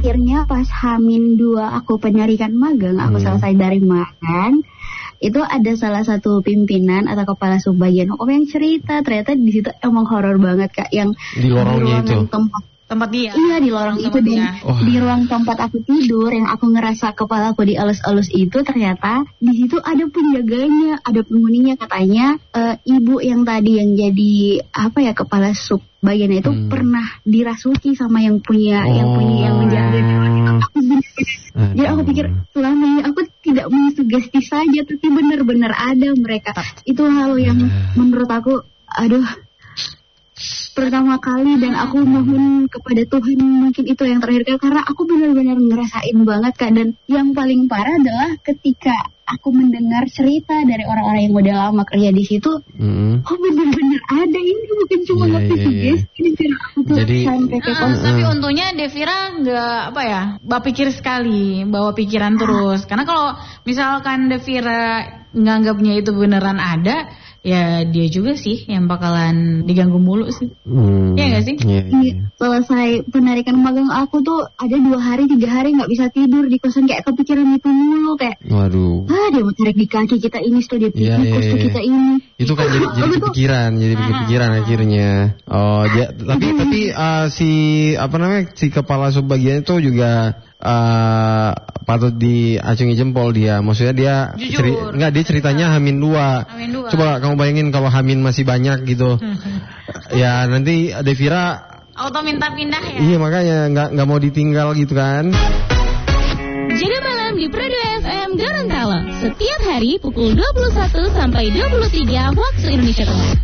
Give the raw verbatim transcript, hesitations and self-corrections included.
akhirnya pas Hamin dua aku penarikan magang, aku hmm. selesai dari magang, itu ada salah satu pimpinan atau kepala subbagian hukum yang cerita ternyata di situ emang horor banget Kak, yang di lorongnya itu tempat tempat dia. Iya di lorong itu di, oh. di ruang tempat aku tidur yang aku ngerasa kepala aku dielus-elus itu ternyata di situ ada penjaganya, ada penghuninya katanya uh, ibu yang tadi yang jadi apa ya kepala sub bagian itu hmm. pernah dirasuki sama yang punya oh. yang punya yang menjaga. Aku jadi aku pikir selama ini aku tidak mensugesti saja tapi benar-benar ada mereka. Itu hal yang menurut aku aduh pertama kali dan aku mohon kepada Tuhan mungkin itu yang terakhir karena aku benar-benar ngerasain banget Kak. Dan yang paling parah adalah ketika aku mendengar cerita dari orang-orang yang udah lama kerja di situ, mm-hmm. oh benar-benar ada ini bukan cuma yeah, ngopi yeah, yeah. Ini aku tuh jadi sampai ke uh, tapi untungnya Devira nggak apa ya berpikir sekali bawa pikiran terus karena kalau misalkan Devira nganggapnya itu beneran ada ya dia juga sih yang bakalan diganggu mulu sih. Hmm. Iya gak sih? Yeah, yeah. Selesai penarikan magang aku tuh ada dua hari tiga hari nggak bisa tidur di kosan kayak kepikiran itu mulu kayak. Waduh. Ah dia mau tarik di kaki kita ini setelah dia pikir yeah, yeah, kos yeah. kita ini. Itu kan jadi jadi kepikiran jadi kepikiran akhirnya. Oh ya tapi tapi uh, si apa namanya si kepala subbagian itu juga Uh, patut diacungi jempol dia. Maksudnya dia ceri- enggak dia ceritanya Hamin dua. Hamin dua. Coba kamu bayangin kalau Hamin masih banyak gitu. Ya nanti Devira auto minta pindah ya. Iya makanya enggak enggak mau ditinggal gitu kan. Jaga malam di Prado F M Gorontalo setiap hari pukul dua puluh satu sampai dua puluh tiga waktu Indonesia Tengah.